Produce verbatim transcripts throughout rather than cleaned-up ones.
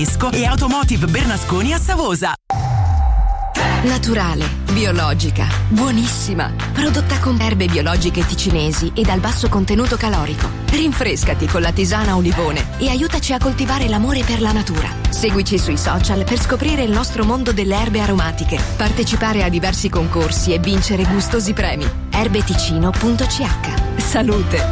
e Automotive Bernasconi a Savosa. Naturale, biologica, buonissima. Prodotta con erbe biologiche ticinesi ed al basso contenuto calorico. Rinfrescati con la tisana Olivone e aiutaci a coltivare l'amore per la natura. Seguici sui social per scoprire il nostro mondo delle erbe aromatiche, partecipare a diversi concorsi e vincere gustosi premi. erbeticino punto c h. Salute!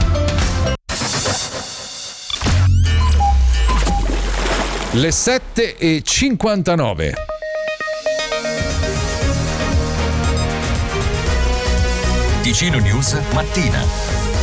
Le sette e cinquantanove. Ticino News mattina.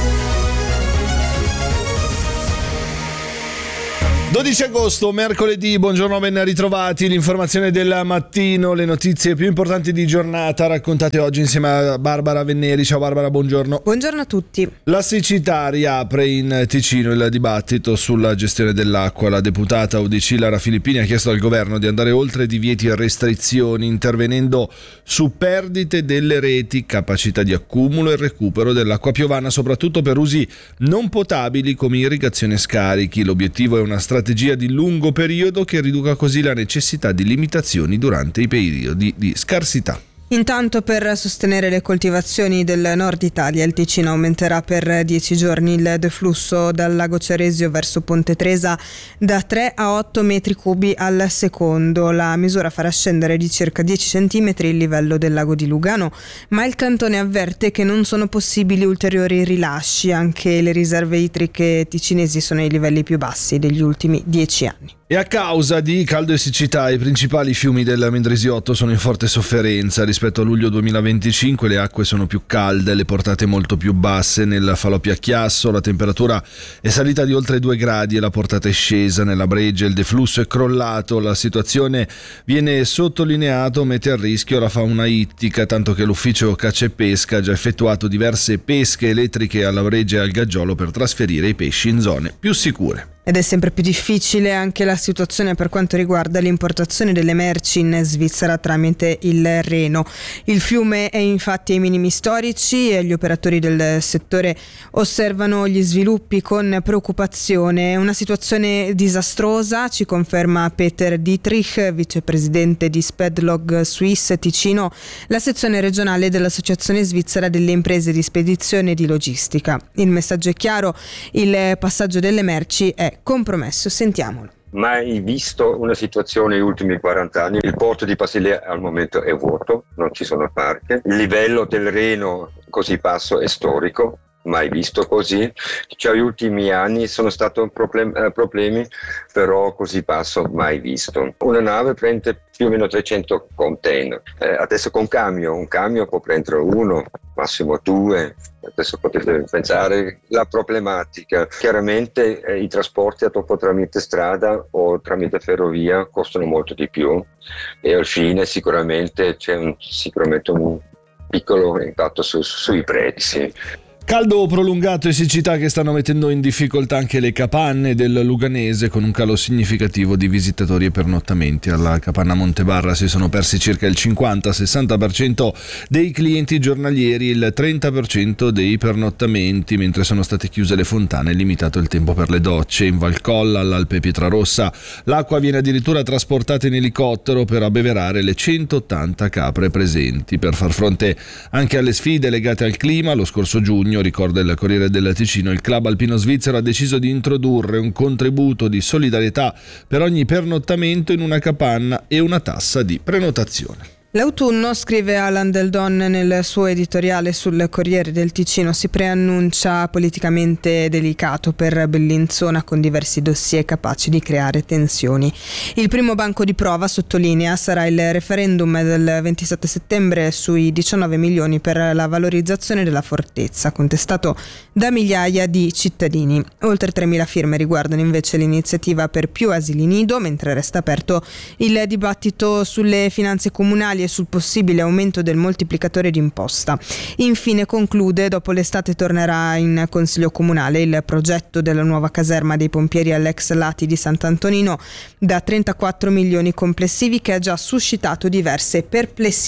dodici agosto, mercoledì, buongiorno, ben ritrovati. L'informazione del mattino, le notizie più importanti di giornata raccontate oggi insieme a Barbara Venneri. Ciao Barbara, buongiorno. Buongiorno a tutti. La siccità riapre in Ticino il dibattito sulla gestione dell'acqua. La deputata U D C Lara Filippini ha chiesto al governo di andare oltre divieti e restrizioni, intervenendo su perdite delle reti, capacità di accumulo e recupero dell'acqua piovana, soprattutto per usi non potabili come irrigazione e scarichi. L'obiettivo è una strategia di lungo periodo che riduca così la necessità di limitazioni durante i periodi di scarsità. Intanto, per sostenere le coltivazioni del nord Italia, il Ticino aumenterà per dieci giorni il deflusso dal lago Ceresio verso Ponte Tresa da tre a otto metri cubi al secondo. La misura farà scendere di circa dieci centimetri il livello del lago di Lugano, ma il cantone avverte che non sono possibili ulteriori rilasci. Anche le riserve idriche ticinesi sono ai livelli più bassi degli ultimi dieci anni. E a causa di caldo e siccità i principali fiumi del Mendrisiotto sono in forte sofferenza. Rispetto a luglio duemilaventicinque le acque sono più calde, le portate molto più basse. Nel falò Piacchiasso la temperatura è salita di oltre due gradi e la portata è scesa. Nella Breggia il deflusso è crollato. La situazione, viene sottolineato, mette a rischio la fauna ittica, tanto che l'ufficio caccia e pesca ha già effettuato diverse pesche elettriche alla Breggia e al Gaggiolo per trasferire i pesci in zone più sicure. Ed è sempre più difficile anche la situazione per quanto riguarda l'importazione delle merci in Svizzera tramite il Reno. Il fiume è infatti ai minimi storici e gli operatori del settore osservano gli sviluppi con preoccupazione. È una situazione disastrosa, ci conferma Peter Dietrich, vicepresidente di Spedlog Suisse Ticino, la sezione regionale dell'Associazione Svizzera delle Imprese di Spedizione e di Logistica. Il messaggio è chiaro, il passaggio delle merci è compromesso. Sentiamolo. Mai visto una situazione negli ultimi quaranta anni. Il porto di Basilea al momento è vuoto, non ci sono barche. Il livello del Reno così basso è storico, mai visto così. Cioè, negli ultimi anni sono stati problem- eh, problemi, però così basso mai visto. Una nave prende più o meno trecento container. Eh, adesso con camion, un camion può prendere uno, massimo due. Adesso potete pensare la problematica. Chiaramente eh, i trasporti a dopo tramite strada o tramite ferrovia costano molto di più e al fine sicuramente c'è un, sicuramente un piccolo impatto su, sui prezzi. Caldo prolungato e siccità che stanno mettendo in difficoltà anche le capanne del Luganese, con un calo significativo di visitatori e pernottamenti. Alla capanna Montebarra si sono persi circa il cinquanta sessanta per cento dei clienti giornalieri e il trenta per cento dei pernottamenti, mentre sono state chiuse le fontane e limitato il tempo per le docce. In Valcolla, all'Alpe Pietrarossa, l'acqua viene addirittura trasportata in elicottero per abbeverare le centottanta capre presenti. Per far fronte anche alle sfide legate al clima, lo scorso giugno, ricorda il Corriere del Ticino, il Club Alpino Svizzero ha deciso di introdurre un contributo di solidarietà per ogni pernottamento in una capanna e una tassa di prenotazione. L'autunno, scrive Alan Del Don nel suo editoriale sul Corriere del Ticino, si preannuncia politicamente delicato per Bellinzona, con diversi dossier capaci di creare tensioni. Il primo banco di prova, sottolinea, sarà il referendum del ventisette settembre sui diciannove milioni per la valorizzazione della fortezza, contestato da migliaia di cittadini. Oltre tremila firme riguardano invece l'iniziativa per più asili nido, mentre resta aperto il dibattito sulle finanze comunali e sul possibile aumento del moltiplicatore d'imposta. Infine, conclude, dopo l'estate tornerà in Consiglio Comunale il progetto della nuova caserma dei pompieri all'ex Lati di Sant'Antonino da trentaquattro milioni complessivi, che ha già suscitato diverse perplessità.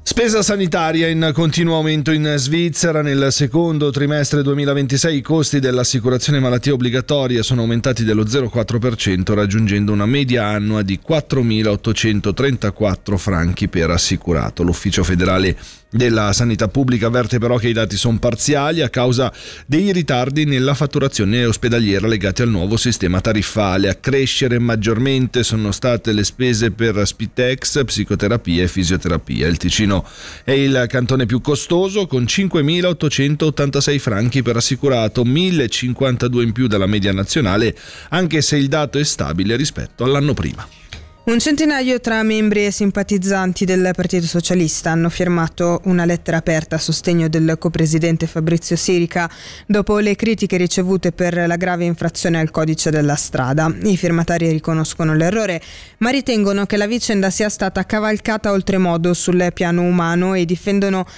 Spesa sanitaria in continuo aumento in Svizzera. Nel secondo trimestre duemilaventisei i costi dell'assicurazione malattia obbligatoria sono aumentati dello zero virgola quattro per cento, raggiungendo una media annua di quattromilaottocentotrentaquattro franchi per assicurato. L'Ufficio federale della sanità pubblica avverte però che i dati sono parziali a causa dei ritardi nella fatturazione ospedaliera legati al nuovo sistema tariffale. A crescere maggiormente sono state le spese per Spitex, psicoterapia e fisioterapia. Il Ticino è il cantone più costoso, con cinquemilaottocentottantasei franchi per assicurato, millecinquantadue in più della media nazionale, anche se il dato è stabile rispetto all'anno prima. Un centinaio tra membri e simpatizzanti del Partito Socialista hanno firmato una lettera aperta a sostegno del copresidente Fabrizio Sirica dopo le critiche ricevute per la grave infrazione al codice della strada. I firmatari riconoscono l'errore, ma ritengono che la vicenda sia stata cavalcata oltremodo sul piano umano e difendono